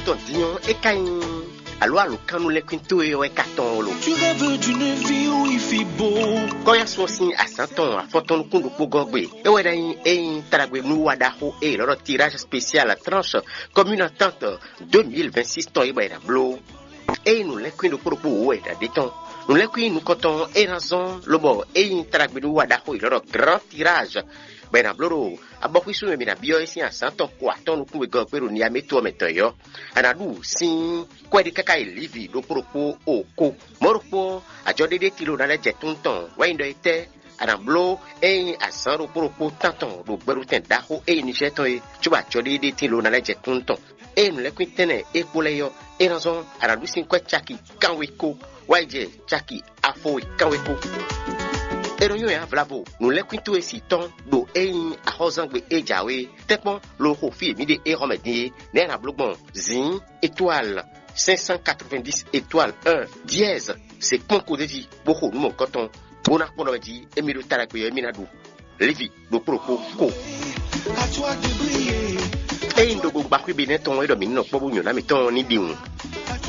ton dion et kain alors quand nous les quinto et carton lo tu rêves d'une vie où il fait beau quand ya so sin à 100 ans à foton kundu ko gogbe e weda e taragwe nu wada ho e le tirage spécial à tranche commune entente 2026 ton e ba blo e nous les quinto ko weda de ton nous les quinto nous coton et raison le bo e taragwe nu wada ho le grand tirage ben bloro abokwi su me na bio esi asanto kwa ton ku go peru ni ameto metoyo anadu sin kwedi kaka livi do propo oko morpo ajodede tilo na leje tunton waindo ite anablo e asaro propo tanton do beru ten daho e ni jeto e chuba jodede tilo na leje tunton e no le kwitene e poleyo e razon anadu sin kwa chaki kanweko waije chaki afo kanweko Eronyo ya vlavo, nous les quinto et siton, do ein a hozangwe e jawe, tepon, lo hofi mide e remedie, ne na blogbon, zin, étoile, 590 étoile 1, dièse, c'est concours de vie, beaucoup de mon coton, bonak ponoji, et milo tarakwe, minadou, levi, do propo, ko. E indogo bakwi beneton e domino pobu nyona miton ni biun.